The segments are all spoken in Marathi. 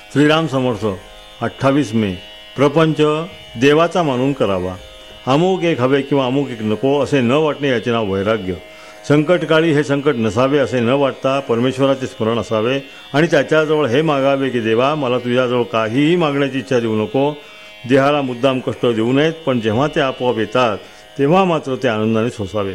श्रीराम समर्थ 28 मे. प्रपंच देवाचा मानून करावा. अमुक एक हवे किंवा अमुक एक नको असे न वाटणे याचे नाव वैराग्य. संकटकाळी हे संकट नसावे असे न वाटता परमेश्वराचे स्मरण असावे आणि त्याच्याजवळ हे मागावे की देवा मला तुझ्याजवळ काहीही मागण्याची इच्छा देऊ नको. देहाला मुद्दाम कष्ट देऊ नयेत, पण जेव्हा ते आपोआप येतात तेव्हा मात्र ते आनंदाने सोसावे.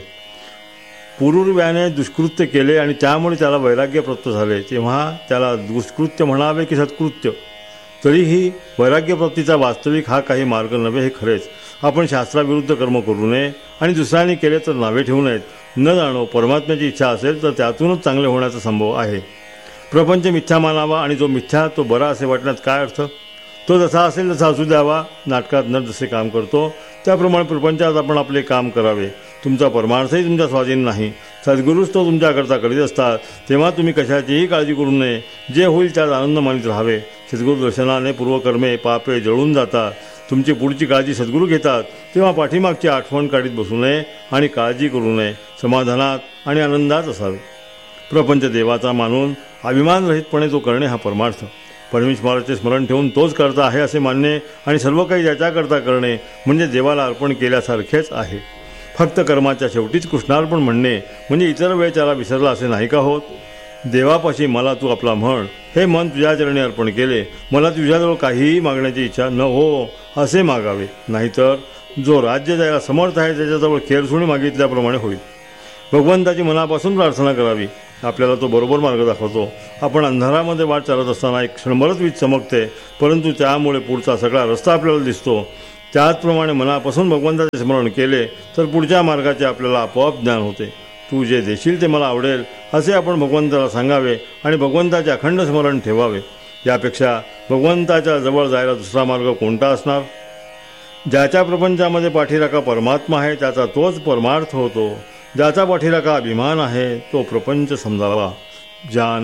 पूर्व्याने दुष्कृत्य केले आणि त्यामुळे त्याला वैराग्य प्राप्त झाले तेव्हा त्याला दुष्कृत्य म्हणावे की सत्कृत्य. तरीही वैराग्यप्राप्तीचा वास्तविक हा काही मार्ग नव्हे हे खरेच. आपण शास्त्राविरुद्ध कर्म करू नये आणि दुसऱ्यांनी केले तर नावे ठेवू नयेत. न जाणो परमात्म्याची इच्छा असेल तर त्यातूनच चांगले होण्याचा संभव आहे. प्रपंच मिथ्या मानावा आणि जो मिथ्या तो बरा असे वाटण्यात काय अर्थ. तो जसा असेल तसा असू द्यावा. नाटकात नट जसे काम करतो त्याप्रमाणे प्रपंचात आपण आपले काम करावे. तुमचा परमार्थही तुमच्या स्वाधीन नाही. सद्गुरूच तो तुमच्याकरता करीत असतात तेव्हा तुम्ही कशाचीही काळजी करू नये. जे होईल त्यात आनंद मानित राहावे. सद्गुरू दर्शनाने पूर्वकर्मे पापे जळून जातात. तुमची पुढची काळजी सद्गुरू घेतात तेव्हा पाठीमागची आठवण काढीत बसू नये आणि काळजी करू नये. समाधानात आणि आनंदात असावे. प्रपंच देवाचा मानून अभिमानरहितपणे तो करणे हा परमार्थ. परमेश्वराचे स्मरण ठेवून तोच करता आहे असे मानणे आणि सर्व काही त्याच्याकरता करणे म्हणजे देवाला अर्पण केल्यासारखेच आहे. फक्त कर्माच्या शेवटीच कृष्णार्पण म्हणणे म्हणजे इतर वेळ त्याला विसरला असे नाही का होत. देवापाशी मला तू आपला म्हण. हे मन तुझ्या चरणी अर्पण केले. मला तुझ्याजवळ काहीही मागण्याची इच्छा न हो असे मागावे. नाहीतर जो राज्य द्यायला समर्थ आहे त्याच्याजवळ खेरसुणी मागितल्याप्रमाणे होईल. भगवंताची मनापासून प्रार्थना करावी. आपल्याला तो बरोबर मार्ग दाखवतो. आपण अंधारामध्ये वाट चालत असताना एक क्षणभरच वीज चमकते, परंतु त्यामुळे पुढचा सगळा रस्ता आपल्याला दिसतो. त्याचप्रमाणे मनापासून भगवंताचे स्मरण केले तर पुढच्या मार्गाचे आपल्याला आपोआप ज्ञान होते. तू जे देशील ते मला आवडेल असे आपण भगवंताला सांगावे आणि भगवंताचे अखंड स्मरण ठेवावे. यापेक्षा भगवंताच्या जवळ जायला दुसरा मार्ग कोणता असणार. ज्याच्या प्रपंचामध्ये पाठीराखा परमात्मा आहे त्याचा तोच परमार्थ होतो. ज्याचा पाठीराखा अभिमान आहे तो प्रपंच समजावा.